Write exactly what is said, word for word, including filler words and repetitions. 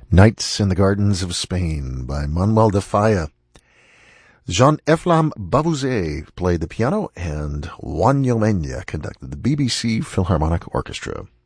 Nights in the Gardens of Spain by Manuel de Falla. Jean-Efflam Bavouzet played the piano, and Juan Yomenya conducted the B B C Philharmonic Orchestra.